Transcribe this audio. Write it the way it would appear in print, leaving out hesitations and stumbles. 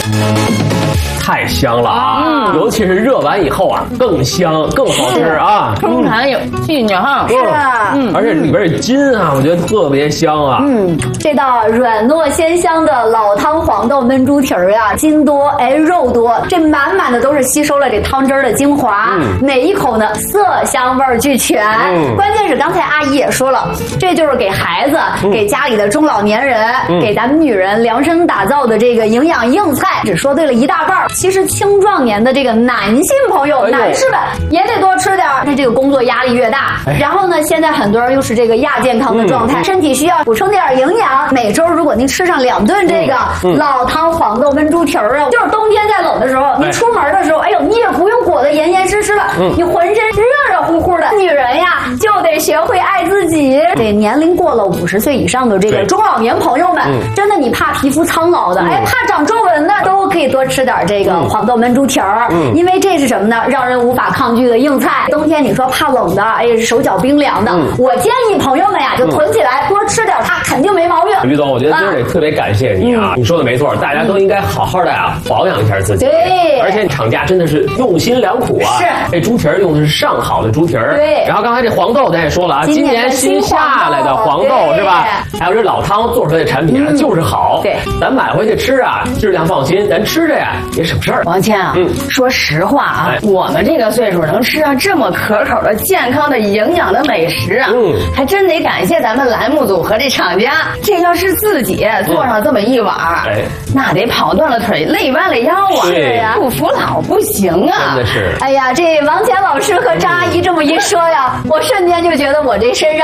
太香了啊！尤其是热完以后啊，更香，更好吃啊！ 口感有劲呢哈。 是啊， 而且里边有筋啊，我觉得特别香啊。 这道软糯鲜香的老汤黄豆焖猪蹄儿呀，筋多肉多，这满满的都是吸收了这汤汁儿的精华，每一口呢色香味俱全。关键是刚才阿姨也说了，这就是给孩子、给家里的中老年人、给咱们女人量身打造的这个营养硬菜，只说对了一大半。其实青壮年的这个男性朋友、男士们也得多吃点儿，他这个工作压力越大，然后呢，现在很多人又是这个亚健康的状态，身体需要补充点营养。每周如果您吃上2顿这个老汤黄豆焖猪蹄儿啊，就是冬天再冷的时候，您出门的时候，哎呦，你也不用裹得严严实实的，你浑身热热乎乎的。女人呀，就得学会爱自己。对，年龄过了50岁以上的这个中老年朋友们，真的你怕皮肤苍老的，怕长皱纹的，都可以多吃点这个黄豆焖猪蹄儿，因为这是什么呢？让人无法抗拒的硬菜。冬天你说怕冷的，手脚冰凉的，我建议朋友们呀，就囤起来多吃点，它肯定没毛病。 于总，我觉得今儿也特别感谢你啊！你说的没错，大家都应该好好的保养一下自己。 对， 而且厂家真的是用心良苦啊！ 是， 这猪蹄儿用的是上好的猪蹄儿。 对。 然后刚才这黄豆咱也说了啊，今年新下来的黄豆是吧？还有这老汤做出来的产品啊，就是好。 对， 咱买回去吃啊，质量放心，咱吃着呀也省事儿。 王倩啊，说实话啊，我们这个岁数能吃上这么可口的、健康的、营养的美食啊，还真得感谢咱们栏目组和这厂家。这要是自己做上这么一碗，那得跑断了腿、累弯了腰啊！ 是呀， 不服老不行啊！ 真的是。 哎呀，这王乾老师和张阿姨这么一说呀，我瞬间就觉得我这身上